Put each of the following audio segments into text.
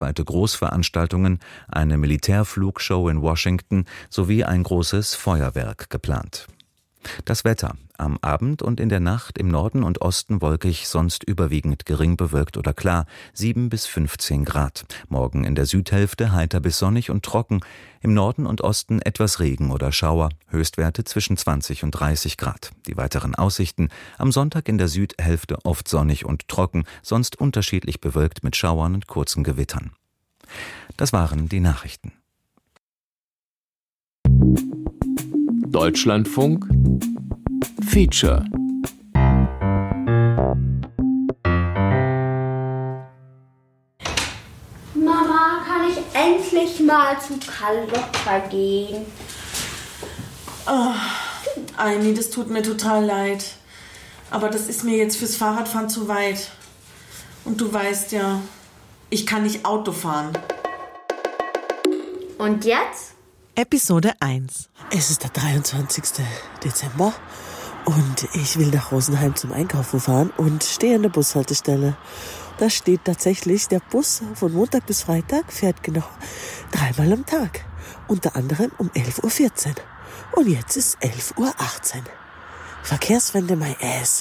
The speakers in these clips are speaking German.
bundesweite Großveranstaltungen, eine Militärflugshow in Washington sowie ein großes Feuerwerk geplant. Das Wetter: am Abend und in der Nacht im Norden und Osten wolkig, sonst überwiegend gering bewölkt oder klar, 7 bis 15 Grad. Morgen in der Südhälfte heiter bis sonnig und trocken, im Norden und Osten etwas Regen oder Schauer, Höchstwerte zwischen 20 und 30 Grad. Die weiteren Aussichten: am Sonntag in der Südhälfte oft sonnig und trocken, sonst unterschiedlich bewölkt mit Schauern und kurzen Gewittern. Das waren die Nachrichten. Deutschlandfunk Feature. Mama, kann ich endlich mal zu Carlotta gehen? Oh, Aini, das tut mir total leid. Aber das ist mir jetzt fürs Fahrradfahren zu weit. Und du weißt ja, ich kann nicht Auto fahren. Und jetzt? Episode 1. Es ist der 23. Dezember und ich will nach Rosenheim zum Einkaufen fahren und stehe an der Bushaltestelle. Da steht tatsächlich, der Bus von Montag bis Freitag fährt genau 3-mal am Tag. Unter anderem um 11.14 Uhr. Und jetzt ist 11.18 Uhr. Verkehrswende my ass.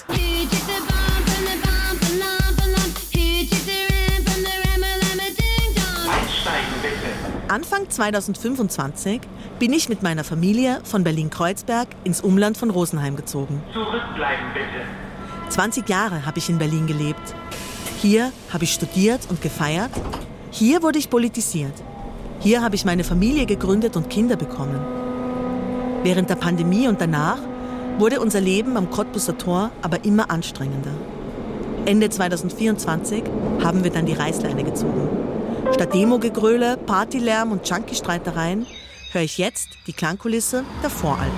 Anfang 2025 bin ich mit meiner Familie von Berlin-Kreuzberg ins Umland von Rosenheim gezogen. Zurückbleiben bitte. 20 Jahre habe ich in Berlin gelebt. Hier habe ich studiert und gefeiert. Hier wurde ich politisiert. Hier habe ich meine Familie gegründet und Kinder bekommen. Während der Pandemie und danach wurde unser Leben am Cottbuser Tor aber immer anstrengender. Ende 2024 haben wir dann die Reißleine gezogen. Statt Demo-Gegröle, Partylärm und Junkie-Streitereien höre ich jetzt die Klangkulisse der Voralpen.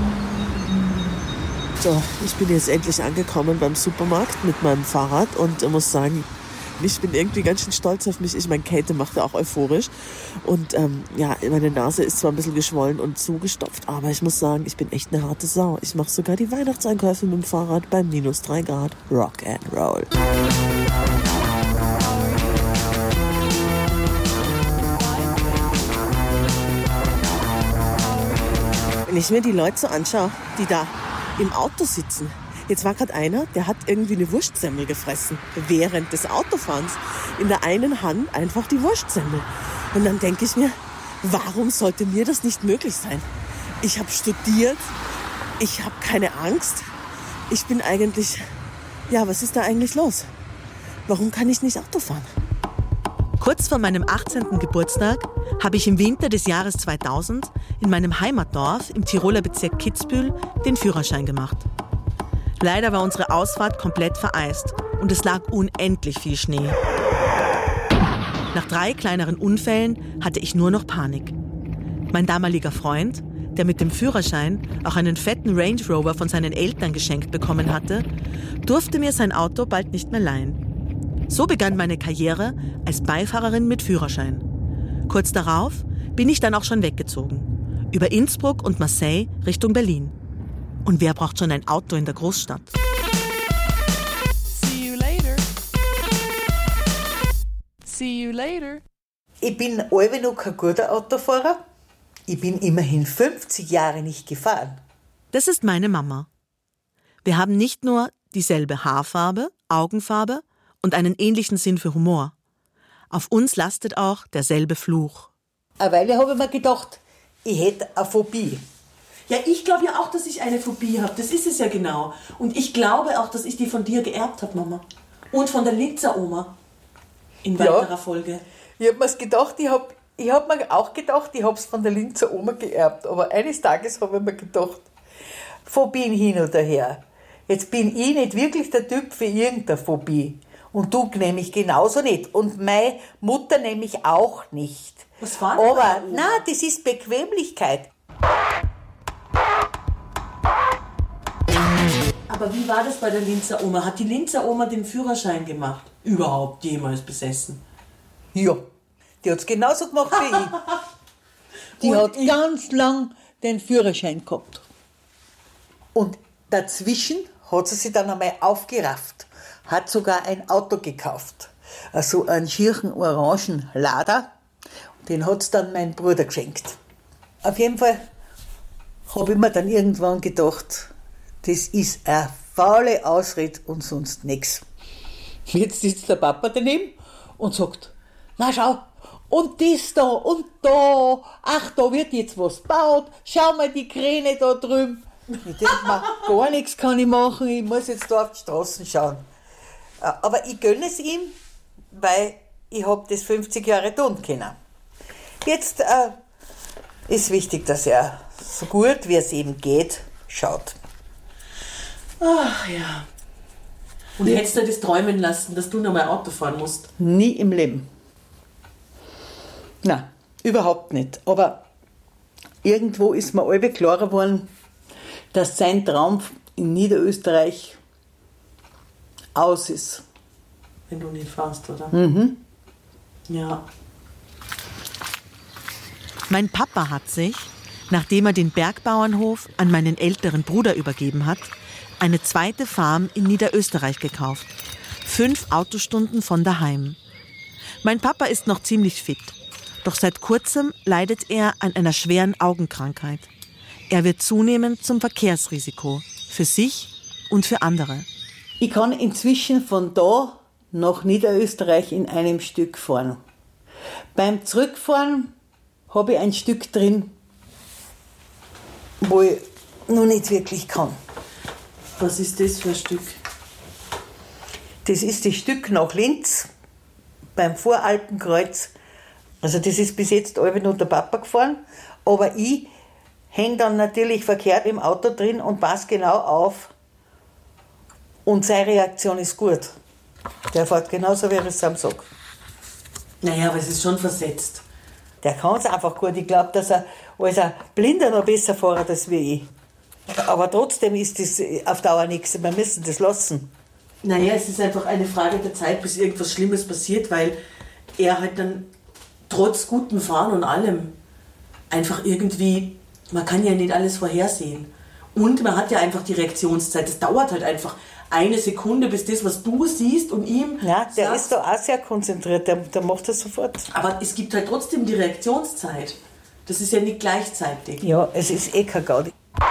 So, ich bin jetzt endlich angekommen beim Supermarkt mit meinem Fahrrad und muss sagen, ich bin irgendwie ganz schön stolz auf mich. Ich meine, Käthe macht ja auch euphorisch. Und meine Nase ist zwar ein bisschen geschwollen und zugestopft, aber ich muss sagen, ich bin echt eine harte Sau. Ich mache sogar die Weihnachtseinkäufe mit dem Fahrrad bei minus 3 Grad. Rock and Roll. Wenn ich mir die Leute so anschaue, die da im Auto sitzen. Jetzt war gerade einer, der hat irgendwie eine Wurstsemmel gefressen während des Autofahrens. In der einen Hand einfach die Wurstsemmel. Und dann denke ich mir, warum sollte mir das nicht möglich sein? Ich habe studiert, ich habe keine Angst. Ich bin eigentlich, was ist da eigentlich los? Warum kann ich nicht Auto fahren? Kurz vor meinem 18. Geburtstag habe ich im Winter des Jahres 2000 in meinem Heimatdorf im Tiroler Bezirk Kitzbühel den Führerschein gemacht. Leider war unsere Ausfahrt komplett vereist und es lag unendlich viel Schnee. Nach 3 kleineren Unfällen hatte ich nur noch Panik. Mein damaliger Freund, der mit dem Führerschein auch einen fetten Range Rover von seinen Eltern geschenkt bekommen hatte, durfte mir sein Auto bald nicht mehr leihen. So begann meine Karriere als Beifahrerin mit Führerschein. Kurz darauf bin ich dann auch schon weggezogen. Über Innsbruck und Marseille Richtung Berlin. Und wer braucht schon ein Auto in der Großstadt? See you later. See you later. Ich bin allweil noch kein guter Autofahrer. Ich bin immerhin 50 Jahre nicht gefahren. Das ist meine Mama. Wir haben nicht nur dieselbe Haarfarbe, Augenfarbe und einen ähnlichen Sinn für Humor. Auf uns lastet auch derselbe Fluch. Eine Weile habe ich mir gedacht, ich hätte eine Phobie. Ja, ich glaube ja auch, dass ich eine Phobie habe. Das ist es ja genau. Und ich glaube auch, dass ich die von dir geerbt habe, Mama. Und von der Linzer Oma. In weiterer Folge. Ich habe mir's gedacht, ich hab mir auch gedacht, ich habe es von der Linzer Oma geerbt. Aber eines Tages habe ich mir gedacht, Phobien hin oder her. Jetzt bin ich nicht wirklich der Typ für irgendeine Phobie. Und du nämlich genauso nicht. Und meine Mutter nämlich auch nicht. Was war das? Aber nein, das ist Bequemlichkeit. Aber wie war das bei der Linzer Oma? Hat die Linzer Oma den Führerschein gemacht? Überhaupt jemals besessen? Ja, die hat es genauso gemacht wie ich. Die hat ganz lang den Führerschein gehabt. Und dazwischen hat sie sich dann einmal aufgerafft, hat sogar ein Auto gekauft. so einen schierchen orangen Lader. Den hat's dann mein Bruder geschenkt. Auf jeden Fall habe ich mir dann irgendwann gedacht, das ist eine faule Ausrede und sonst nichts. Jetzt sitzt der Papa daneben und sagt, na schau, und das da und da, ach, da wird jetzt was gebaut, schau mal die Kräne da drüben. Ich denke mir, gar nichts kann ich machen, ich muss jetzt da auf die Straßen schauen. Aber ich gönne es ihm, weil ich habe das 50 Jahre tun können. Jetzt ist wichtig, dass er so gut, wie es ihm geht, schaut. Ach ja. Und hättest du das träumen lassen, dass du noch mal Auto fahren musst? Nie im Leben. Nein, überhaupt nicht. Aber irgendwo ist mir alle klar geworden, dass sein Traum in Niederösterreich aus ist. Wenn du nicht fährst, oder? Mhm. Ja. Mein Papa hat sich, nachdem er den Bergbauernhof an meinen älteren Bruder übergeben hat, eine zweite Farm in Niederösterreich gekauft. 5 Autostunden von daheim. Mein Papa ist noch ziemlich fit. Doch seit kurzem leidet er an einer schweren Augenkrankheit. Er wird zunehmend zum Verkehrsrisiko. Für sich und für andere. Ich kann inzwischen von da nach Niederösterreich in einem Stück fahren. Beim Zurückfahren habe ich ein Stück drin, wo ich noch nicht wirklich kann. Was ist das für ein Stück? Das ist das Stück nach Linz, beim Voralpenkreuz. Also das ist bis jetzt alle nur der Papa gefahren, aber ich hänge dann natürlich verkehrt im Auto drin und passe genau auf. Und seine Reaktion ist gut. Der fährt genauso, wie er es am sagt. Naja, aber es ist schon versetzt. Der kann es einfach gut. Ich glaube, dass er als ein Blinder noch besser fährt als wie ich. Aber trotzdem ist das auf Dauer nichts. Wir müssen das lassen. Naja, es ist einfach eine Frage der Zeit, bis irgendwas Schlimmes passiert, weil er halt dann trotz gutem Fahren und allem einfach irgendwie, man kann ja nicht alles vorhersehen. Und man hat ja einfach die Reaktionszeit. Das dauert halt einfach eine Sekunde, bis das, was du siehst und ihm Ja, der sagst. ist da auch sehr konzentriert. Der macht das sofort. Aber es gibt halt trotzdem die Reaktionszeit. Das ist ja nicht gleichzeitig. Ja, es ist eh kein Gaudi.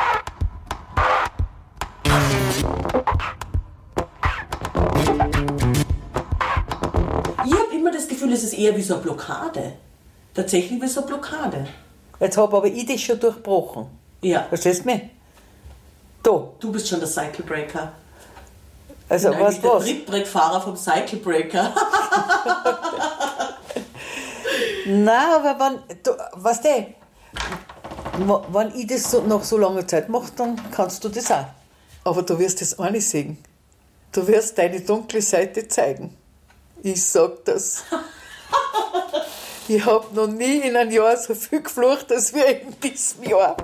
Ich habe immer das Gefühl, es ist eher wie so eine Blockade. Tatsächlich wie so eine Blockade. Jetzt habe aber ich das schon durchbrochen. Ja. Verstehst du mich? Da. Du bist schon der Cycle Breaker. Also Ich bin was eigentlich der was? Trittbrettfahrer vom Cycle Breaker. Nein, aber weißt du, wenn ich das so, nach so langer Zeit mache, dann kannst du das auch. Aber du wirst das auch nicht sehen. Du wirst deine dunkle Seite zeigen. Ich sag das. Ich habe noch nie in einem Jahr so viel geflucht, als wir in diesem Jahr.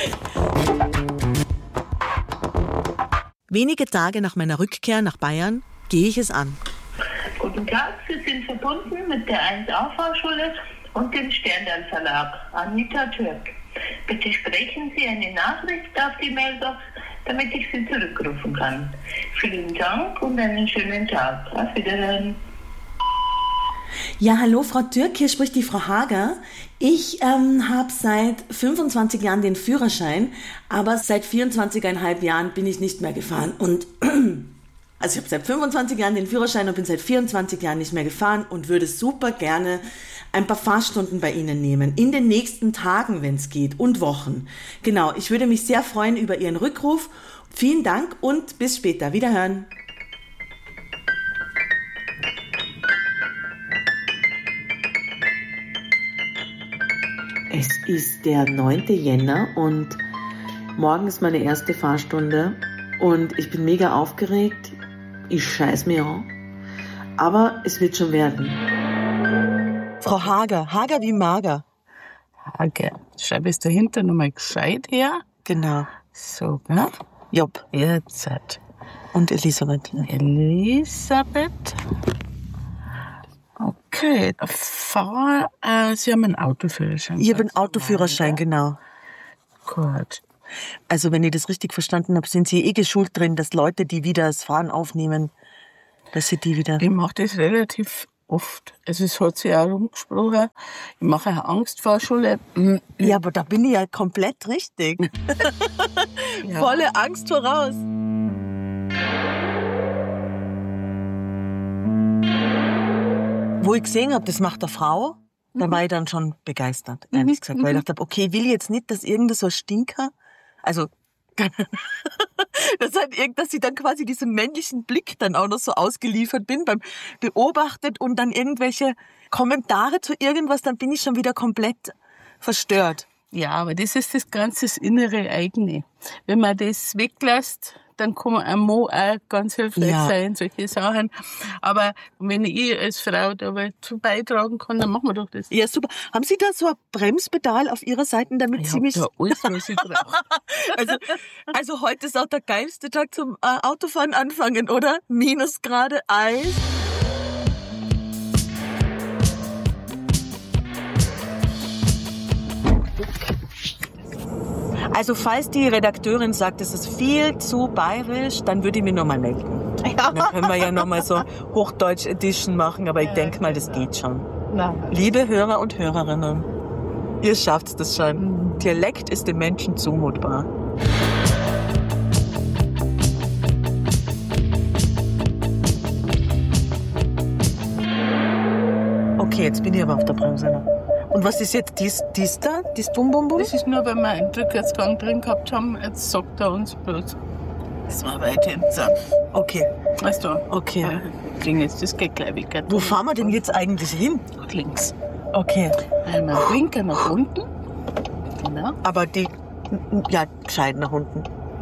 Wenige Tage nach meiner Rückkehr nach Bayern gehe ich es an. Guten Tag, Sie sind verbunden mit der 1A-Fahrschule und dem Sternl Verlag. Anita Türk. Bitte sprechen Sie eine Nachricht auf die Mailbox, damit ich Sie zurückrufen kann. Vielen Dank und einen schönen Tag. Auf Wiedersehen. Ja, hallo Frau Türk, hier spricht die Frau Hager. Ich habe seit 25 Jahren den Führerschein, aber seit 24,5 Jahren bin ich nicht mehr gefahren. Und also ich habe seit 25 Jahren den Führerschein und bin seit 24 Jahren nicht mehr gefahren und würde super gerne ein paar Fahrstunden bei Ihnen nehmen. In den nächsten Tagen, wenn es geht, und Wochen. Genau, ich würde mich sehr freuen über Ihren Rückruf. Vielen Dank und bis später. Wiederhören. Es ist der 9. Jänner und morgen ist meine erste Fahrstunde und ich bin mega aufgeregt. Ich scheiß mir an. Aber es wird schon werden. Frau Hager, Hager wie mager. Hager. Schreib es dahinter nochmal gescheit her. Genau. So, gell? Job. Jetzt. Und Elisabeth. Elisabeth. Okay, Sie haben einen Autoführerschein. Ich habe einen Autoführerschein, genau. Gut. Also wenn ich das richtig verstanden habe, sind Sie geschult drin, dass Leute, die wieder das Fahren aufnehmen, dass sie die wieder... Ich mache das relativ oft. Also es hat sich auch rumgesprochen. Ich mache eine Angstfahrschule. Ja, aber da bin ich ja komplett richtig. Ja. Volle Angst voraus. Wo ich gesehen habe, das macht eine Frau, da war ich dann schon begeistert, ehrlich gesagt. Weil ich dachte, okay, ich will jetzt nicht, dass irgendein so ein Stinker, also dass ich dann quasi diesem männlichen Blick dann auch noch so ausgeliefert bin, beim beobachtet und dann irgendwelche Kommentare zu irgendwas, dann bin ich schon wieder komplett verstört. Ja, aber das ist das ganze innere eigene. Wenn man das weglässt, dann kann man einem Mann auch ganz hilfreich sein, solche Sachen. Aber wenn ich als Frau da dazu beitragen kann, dann machen wir doch das. Ja, super. Haben Sie da so ein Bremspedal auf Ihrer Seite, damit Sie mich... Ich habe da alles, was ich brauche. Also heute ist auch der geilste Tag zum Autofahren anfangen, oder? Minusgrade Eis. Also falls die Redakteurin sagt, es ist viel zu bayerisch, dann würde ich mich nochmal melden. Ja. Dann können wir ja nochmal so Hochdeutsch-Edition machen, aber ich denke mal, das geht schon. Nein. Liebe Hörer und Hörerinnen, ihr schafft das schon. Dialekt ist den Menschen zumutbar. Okay, jetzt bin ich aber auf der Bremse. Und was ist jetzt dies da? Dies Bum-Bum-Bum? Das ist nur, wenn wir einen Rückwärtsgang drin gehabt haben. Jetzt sagt er uns bloß, das war weit hinten. Okay. Weißt du? Okay. Das geht gleich weg. Wo fahren wir denn jetzt eigentlich hin? Nach links. Okay. Einmal Blinker nach unten. Genau. Aber die, ja, gescheit nach unten.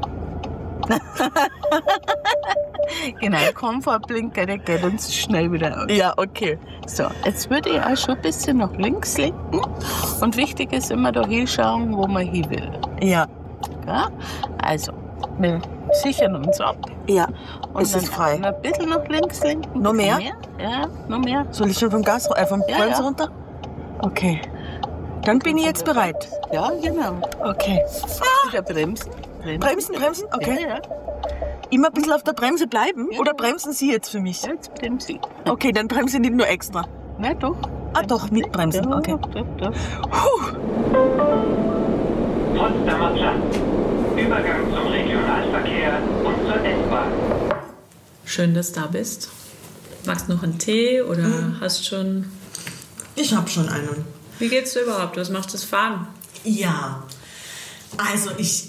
Genau, Komfortblinker, der geht uns schnell wieder aus. Ja, okay. So, jetzt würde ich auch schon ein bisschen nach links lenken. Und wichtig ist immer da hinschauen, wo man hin will. Ja. Ja? Also, wir sichern uns ab. Ja, und es ist frei. Ein bisschen nach links lenken. Noch mehr? Ja, noch mehr. Soll ich schon vom Gas, vom Bremse runter? Okay. Dann bin ich jetzt bereit. Ja, genau. Okay. Wieder bremsen. Bremsen? Okay. Ja. Immer ein bisschen auf der Bremse bleiben? Ja. Oder bremsen Sie jetzt für mich? Jetzt bremse ich. Okay, dann bremse ich nicht nur extra. Nein, doch. Doch, mit Bremsen. Ja, okay. Doch. Potsdamer Platz. Übergang zum Regionalverkehr und zur S-Bahn. Schön, dass du da bist. Magst du noch einen Tee oder hast schon... Ich habe schon einen. Wie geht's dir überhaupt? Was macht das Fahren? Ja, also ich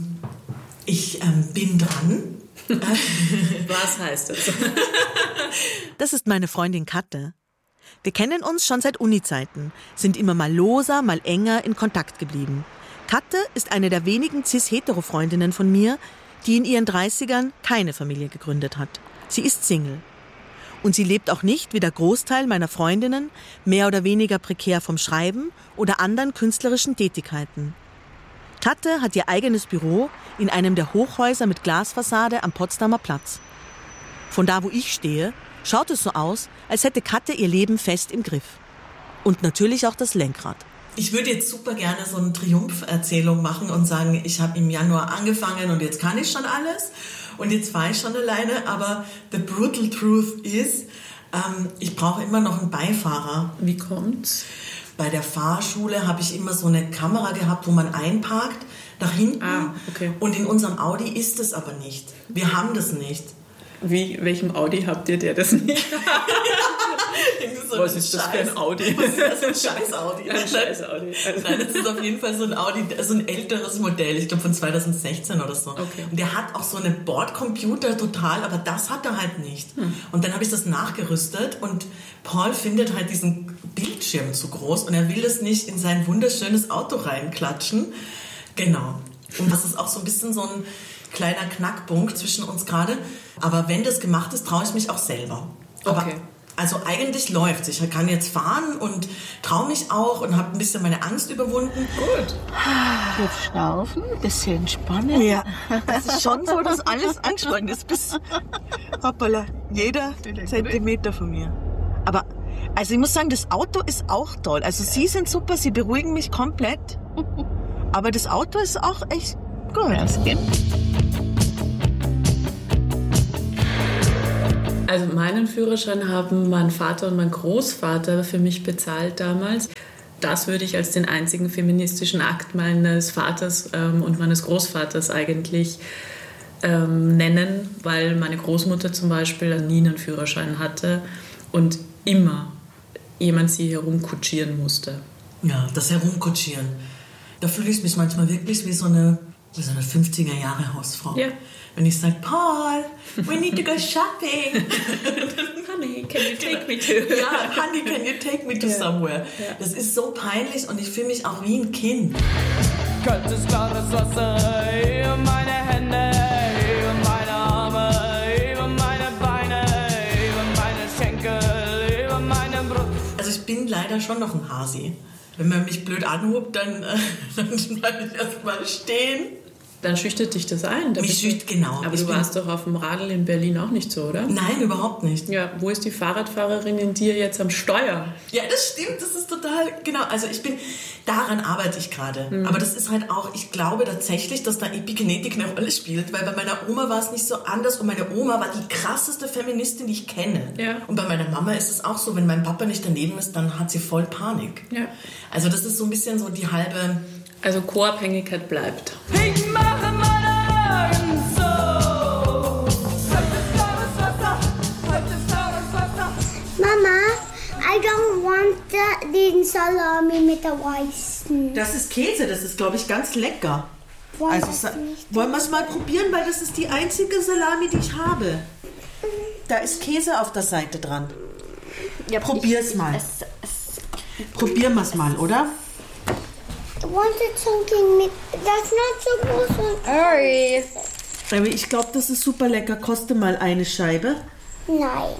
bin dran. Was heißt das? Das ist meine Freundin Katte. Wir kennen uns schon seit Uni-Zeiten, sind immer mal loser, mal enger in Kontakt geblieben. Katte ist eine der wenigen cis-hetero-Freundinnen von mir, die in ihren 30ern keine Familie gegründet hat. Sie ist Single. Und sie lebt auch nicht, wie der Großteil meiner Freundinnen, mehr oder weniger prekär vom Schreiben oder anderen künstlerischen Tätigkeiten. Katte hat ihr eigenes Büro in einem der Hochhäuser mit Glasfassade am Potsdamer Platz. Von da, wo ich stehe, schaut es so aus, als hätte Katte ihr Leben fest im Griff. Und natürlich auch das Lenkrad. Ich würde jetzt super gerne so eine Triumpherzählung machen und sagen, ich habe im Januar angefangen und jetzt kann ich schon alles und jetzt fahre ich schon alleine, aber the brutal truth is, ich brauche immer noch einen Beifahrer. Wie kommt's? Bei der Fahrschule habe ich immer so eine Kamera gehabt, wo man einparkt, nach hinten. Okay. Und in unserem Audi ist es aber nicht. Wir haben das nicht. Welchem Audi habt ihr, der das nicht? So was ist das für ein Audi? Was ist das für ein scheiß Audi? Ein scheiß Audi. Nein, das ist auf jeden Fall so ein Audi, so ein älteres Modell, ich glaube von 2016 oder so. Okay. Und der hat auch so einen Bordcomputer total, aber das hat er halt nicht. Und dann habe ich das nachgerüstet und Paul findet halt diesen Bildschirm zu groß und er will das nicht in sein wunderschönes Auto reinklatschen. Genau. Und das ist auch so ein bisschen so ein kleiner Knackpunkt zwischen uns gerade. Aber wenn das gemacht ist, traue ich mich auch selber. Aber okay. Also eigentlich läuft's. Ich kann jetzt fahren und traue mich auch und habe ein bisschen meine Angst überwunden. Gut. Jetzt schnaufen, ein bisschen entspannen. Ja, das ist schon so, dass alles angespannt ist. Bis hoppala, jeder Zentimeter von mir. Aber also ich muss sagen, das Auto ist auch toll. Also Sie sind super, Sie beruhigen mich komplett. Aber das Auto ist auch echt gut. Das geht. Also meinen Führerschein haben mein Vater und mein Großvater für mich bezahlt damals. Das würde ich als den einzigen feministischen Akt meines Vaters und meines Großvaters eigentlich nennen, weil meine Großmutter zum Beispiel nie einen Führerschein hatte und immer jemand sie herumkutschieren musste. Ja, das Herumkutschieren. Da fühle ich mich manchmal wirklich wie so eine 50er-Jahre-Hausfrau. Ja. Wenn ich sage, Paul, we need to go shopping. Honey, can you take me to? Ja, Honey, can you take me to somewhere? Ja. Das ist so peinlich und ich fühle mich auch wie ein Kind. Kaltes, klares Wasser über meine Hände, über meine Arme, über meine Beine, über meine Schenkel, über meine Brust. Also ich bin leider schon noch ein Hasi. Wenn man mich blöd anhubt, dann bleibe ich erstmal stehen. Dann schüchtert dich das ein. Genau. Aber du warst doch auf dem Radl in Berlin auch nicht so, oder? Nein, überhaupt nicht. Ja, wo ist die Fahrradfahrerin in dir jetzt am Steuer? Ja, das stimmt, das ist total, genau. Also daran arbeite ich gerade. Mhm. Aber das ist halt auch, ich glaube tatsächlich, dass da Epigenetik eine Rolle spielt, weil bei meiner Oma war es nicht so anders und meine Oma war die krasseste Feministin, die ich kenne. Ja. Und bei meiner Mama ist es auch so, wenn mein Papa nicht daneben ist, dann hat sie voll Panik. Ja. Also das ist so ein bisschen so die halbe... Also Co-Abhängigkeit bleibt. Ich mache meine Augen so. Mama, I don't want den Salami mit der weißen. Das ist Käse, das ist, glaube ich, ganz lecker. Wollen wir es mal probieren, weil das ist die einzige Salami, die ich habe. Da ist Käse auf der Seite dran. Ja, probier's mal. Probieren wir es mal, oder? I wanted something that's not so groß. Sorry. Aber ich glaube, das ist super lecker. Koste mal eine Scheibe. Nein.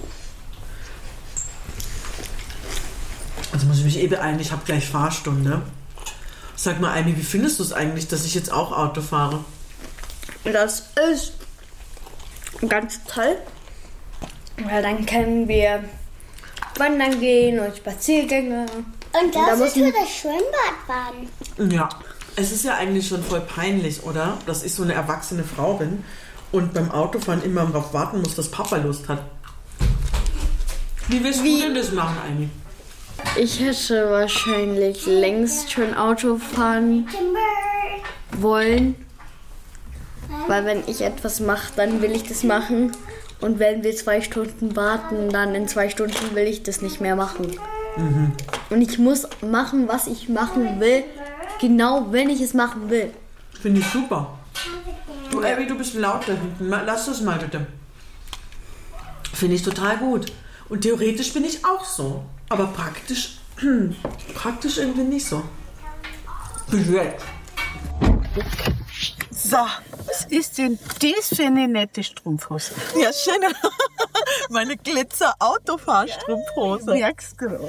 Also muss ich mich beeilen, ich habe gleich Fahrstunde. Sag mal, Amy, wie findest du es eigentlich, dass ich jetzt auch Auto fahre? Das ist ganz toll. Weil dann können wir wandern gehen und Spaziergänge. Und da müssen wir das Schwimmbad baden. Ja, es ist ja eigentlich schon voll peinlich, oder? Dass ich so eine erwachsene Frau bin und beim Autofahren immer darauf warten muss, dass Papa Lust hat. Wie willst du denn das machen, Amy? Ich hätte wahrscheinlich längst schon Auto fahren wollen. Weil wenn ich etwas mache, dann will ich das machen. Und wenn wir 2 Stunden warten, dann in 2 Stunden will ich das nicht mehr machen. Mhm. Und ich muss machen, was ich machen will, genau wenn ich es machen will. Finde ich super. Du, Abby, du bist laut da hinten. Lass das mal bitte. Finde ich total gut. Und theoretisch bin ich auch so. Aber praktisch irgendwie nicht so. So, was ist denn das für eine nette Strumpfhose? Ja, schön. Meine Glitzer-Autofahrstrumpfhose. Merkst gerade.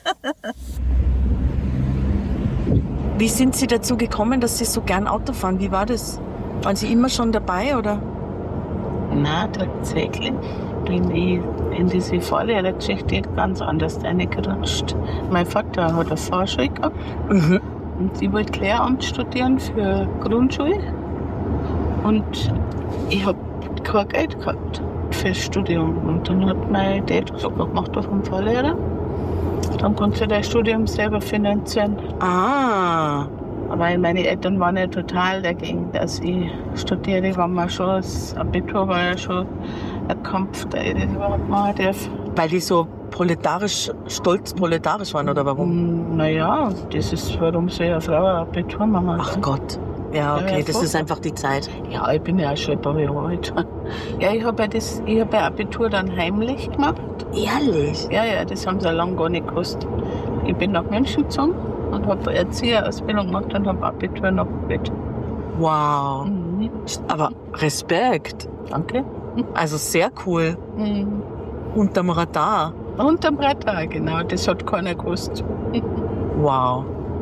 Wie sind Sie dazu gekommen, dass Sie so gern Auto fahren? Wie war das? Waren Sie immer schon dabei, oder? Nein, tatsächlich bin ich in diese Fahrlehrergeschichte ganz anders reingerutscht. Mein Vater hat eine Fahrschule gehabt und ich wollte Lehramt studieren für Grundschule. Und ich habe kein Geld gehabt fürs Studium. Und dann hat mein Dad gesagt, mach doch einen Fahrlehrer. Dann kannst du dein Studium selber finanzieren. Ah. Aber meine Eltern waren ja total dagegen, dass ich studiere. Das Abitur war ja schon ein Kampf, da ich das überhaupt machen darf. Weil die so stolz proletarisch waren, oder warum? Naja, das ist, warum soll eine Frau ein Abitur machen? Ach Gott. Ja, okay, das ist einfach die Zeit. Ja, ich bin ja auch schon ein paar Jahre alt. Ja, ich habe ein Abitur dann heimlich gemacht. Ehrlich? Ja, das haben sie lange gar nicht gewusst. Ich bin nach München gezogen und habe Erzieherausbildung gemacht und habe Abitur noch gemacht. Wow. Mhm. Aber Respekt. Danke. Also sehr cool. Mhm. Unterm Radar. Unterm Radar, genau. Das hat keiner gewusst. Wow.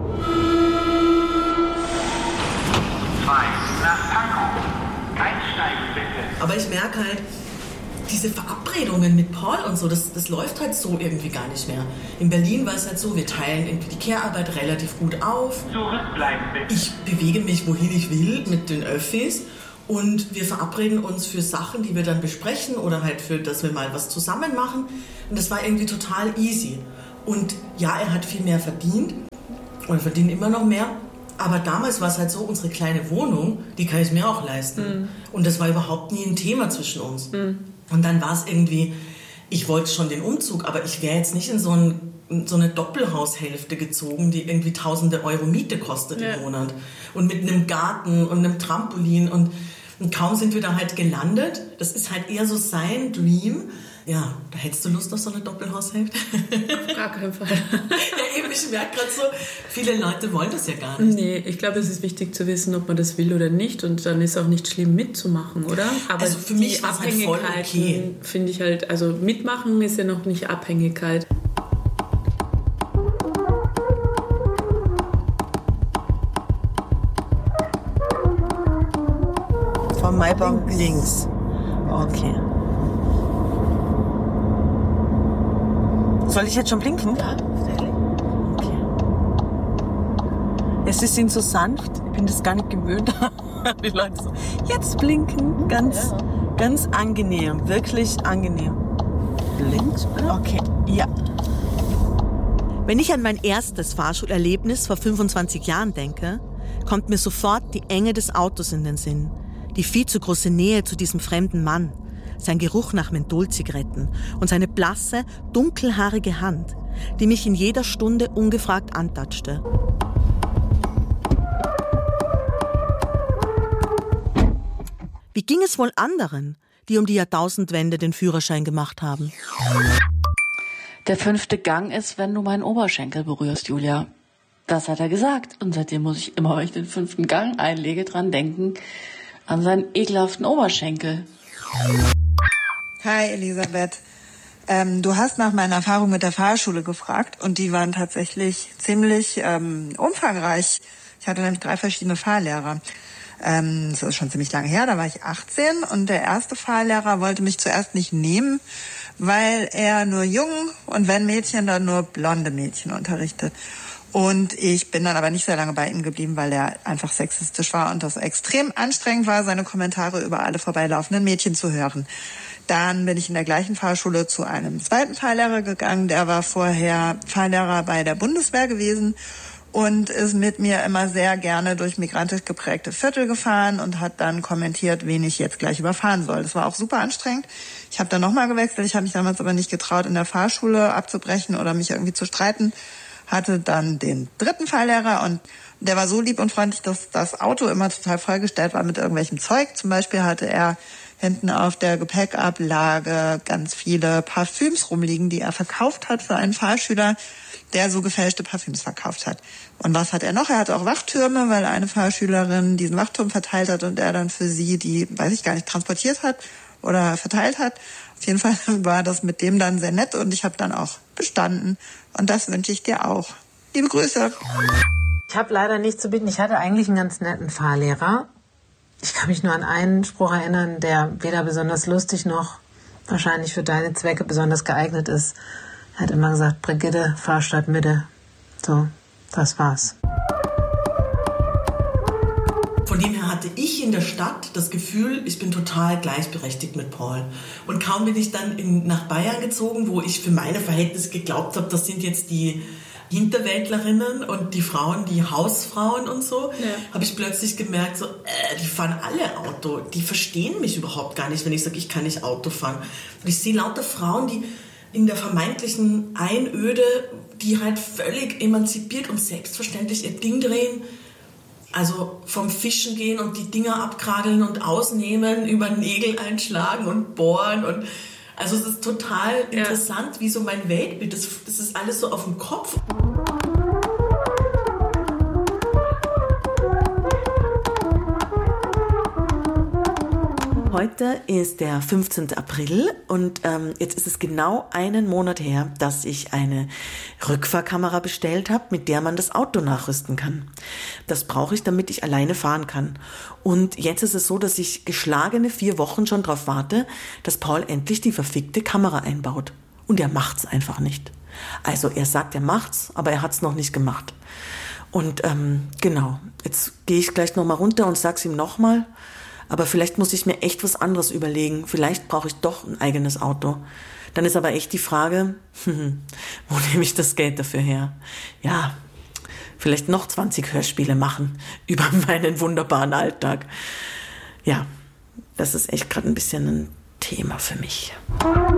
Aber ich merke halt, diese Verabredungen mit Paul und so, das läuft halt so irgendwie gar nicht mehr. In Berlin war es halt so, wir teilen irgendwie die Care-Arbeit relativ gut auf. Zurückbleiben bitte. Ich bewege mich, wohin ich will, mit den Öffis. Und wir verabreden uns für Sachen, die wir dann besprechen oder halt für, dass wir mal was zusammen machen. Und das war irgendwie total easy. Und ja, er hat viel mehr verdient und verdient immer noch mehr. Aber damals war es halt so, unsere kleine Wohnung, die kann ich mir auch leisten. Und das war überhaupt nie ein Thema zwischen uns. Und dann war es irgendwie, ich wollte schon den Umzug, aber ich wäre jetzt nicht in so eine Doppelhaushälfte gezogen, die irgendwie tausende Euro Miete kostet im Monat. Und mit einem Garten und einem Trampolin. Und kaum sind wir da halt gelandet. Das ist halt eher so sein Dream. Ja, da hättest du Lust auf so eine Doppelhaushälfte? Auf gar keinen Fall. Ja, eben, ich merke gerade so, viele Leute wollen das ja gar nicht. Nee, ich glaube, es ist wichtig zu wissen, ob man das will oder nicht. Und dann ist auch nicht schlimm mitzumachen, oder? Aber also für mich war es halt voll okay. Finde ich halt, also mitmachen ist ja noch nicht Abhängigkeit. Vom Maibaum links. Okay. Soll ich jetzt schon blinken? Ja. Okay. Sie sind so sanft, ich bin das gar nicht gewöhnt. Die Leute so, jetzt blinken, ganz angenehm, wirklich angenehm. Links, okay, ja. Wenn ich an mein erstes Fahrschulerlebnis vor 25 Jahren denke, kommt mir sofort die Enge des Autos in den Sinn, die viel zu große Nähe zu diesem fremden Mann, sein Geruch nach Mentholzigaretten und seine blasse, dunkelhaarige Hand, die mich in jeder Stunde ungefragt antatschte. Wie ging es wohl anderen, die um die Jahrtausendwende den Führerschein gemacht haben? Der 5. Gang ist, wenn du meinen Oberschenkel berührst, Julia. Das hat er gesagt. Und seitdem muss ich immer, wenn ich den 5. Gang einlege, dran denken, an seinen ekelhaften Oberschenkel. Hi Elisabeth, du hast nach meiner Erfahrung mit der Fahrschule gefragt und die waren tatsächlich ziemlich umfangreich. Ich hatte nämlich 3 verschiedene Fahrlehrer. Das ist schon ziemlich lange her, da war ich 18 und der erste Fahrlehrer wollte mich zuerst nicht nehmen, weil er nur Jungen und wenn Mädchen, dann nur blonde Mädchen unterrichtet. Und ich bin dann aber nicht sehr lange bei ihm geblieben, weil er einfach sexistisch war und das extrem anstrengend war, seine Kommentare über alle vorbeilaufenden Mädchen zu hören. Dann bin ich in der gleichen Fahrschule zu einem zweiten Fahrlehrer gegangen. Der war vorher Fahrlehrer bei der Bundeswehr gewesen und ist mit mir immer sehr gerne durch migrantisch geprägte Viertel gefahren und hat dann kommentiert, wen ich jetzt gleich überfahren soll. Das war auch super anstrengend. Ich habe dann nochmal gewechselt. Ich habe mich damals aber nicht getraut, in der Fahrschule abzubrechen oder mich irgendwie zu streiten. Hatte dann den dritten Fahrlehrer und der war so lieb und freundlich, dass das Auto immer total vollgestellt war mit irgendwelchem Zeug. Zum Beispiel hatte er hinten auf der Gepäckablage ganz viele Parfüms rumliegen, die er verkauft hat für einen Fahrschüler, der so gefälschte Parfüms verkauft hat. Und was hat er noch? Er hatte auch Wachtürme, weil eine Fahrschülerin diesen Wachturm verteilt hat und er dann für sie die, weiß ich gar nicht, transportiert hat oder verteilt hat. Auf jeden Fall war das mit dem dann sehr nett und ich habe dann auch bestanden. Und das wünsche ich dir auch. Liebe Grüße. Ich habe leider nichts zu bieten. Ich hatte eigentlich einen ganz netten Fahrlehrer. Ich kann mich nur an einen Spruch erinnern, der weder besonders lustig noch wahrscheinlich für deine Zwecke besonders geeignet ist. Er hat immer gesagt, Brigitte, fahr statt Mitte. So, das war's. Von dem her hatte ich in der Stadt das Gefühl, ich bin total gleichberechtigt mit Paul. Und kaum bin ich dann nach Bayern gezogen, wo ich für meine Verhältnisse geglaubt habe, das sind jetzt die Hinterwäldlerinnen und die Frauen, die Hausfrauen und so, habe ich plötzlich gemerkt, so, die fahren alle Auto. Die verstehen mich überhaupt gar nicht, wenn ich sage, ich kann nicht Auto fahren. Und ich sehe lauter Frauen, die in der vermeintlichen Einöde, die halt völlig emanzipiert und selbstverständlich ihr Ding drehen. Also vom Fischen gehen und die Dinger abkrageln und ausnehmen, über Nägel einschlagen und bohren. Und also es ist total interessant, wie so mein Weltbild, das ist alles so auf dem Kopf. Heute ist der 15. April und jetzt ist es genau einen Monat her, dass ich eine Rückfahrkamera bestellt habe, mit der man das Auto nachrüsten kann. Das brauche ich, damit ich alleine fahren kann. Und jetzt ist es so, dass ich geschlagene 4 Wochen schon darauf warte, dass Paul endlich die verfickte Kamera einbaut. Und er macht's einfach nicht. Also er sagt, er macht's, aber er hat's noch nicht gemacht. Und genau, jetzt gehe ich gleich nochmal runter und sag's ihm nochmal. Aber vielleicht muss ich mir echt was anderes überlegen. Vielleicht brauche ich doch ein eigenes Auto. Dann ist aber echt die Frage, wo nehme ich das Geld dafür her? Ja, vielleicht noch 20 Hörspiele machen über meinen wunderbaren Alltag. Ja, das ist echt gerade ein bisschen ein Thema für mich.